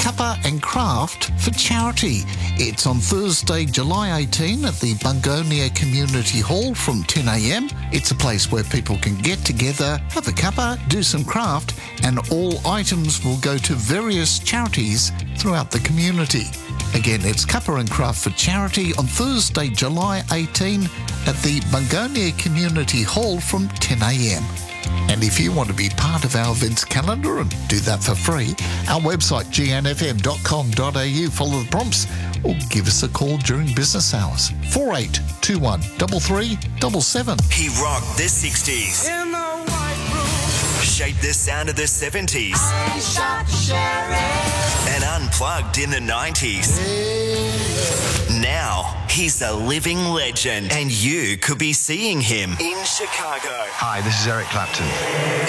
Cuppa and Craft for charity. It's on Thursday, July 18 at the Bungonia Community Hall from 10 a.m. It's a place where people can get together, have a cuppa, do some craft, and all items will go to various charities throughout the community. Again, it's Cuppa and Craft for charity on Thursday, July 18 at the Bungonia Community Hall from 10 a.m. And if you want to be part of our events calendar and do that for free, our website gnfm.com.au, follow the prompts or give us a call during business hours. 4821 3377. He rocked the 60s. In the white room. Shaped the sound of the 70s. I shot Sheriff. And unplugged in the 90s. Now, he's a living legend, and you could be seeing him in Chicago. Hi, this is Eric Clapton.